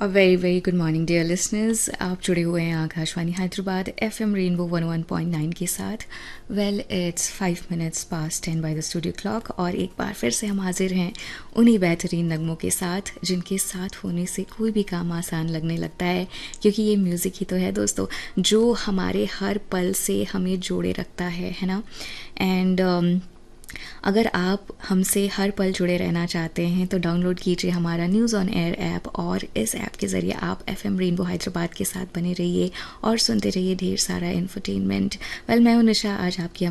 A very, very good morning, dear listeners. आप जुड़े हुए हैं आकाशवाणी हैदराबाद FM रेनबो 101.9 के साथ. Well, it's 5 minutes past 10 by the studio clock और एक बार फिर से हम हाजिर हैं उन्हीं बेहतरीन नगमों के साथ जिनके साथ होने से कोई भी काम आसान लगने लगता है, क्योंकि ये म्यूज़िक ही तो है दोस्तों जो हमारे हर पल से हमें जोड़े रखता है ना. एंड अगर आप हमसे हर पल जुड़े रहना चाहते हैं तो डाउनलोड कीजिए हमारा न्यूज़ ऑन एयर ऐप, और इस ऐप के ज़रिए आप FM रेनबो हैदराबाद के साथ बने रहिए और सुनते रहिए ढेर सारा इन्फोटेनमेंट. वेल, मैं हूं निशा, आज आपकी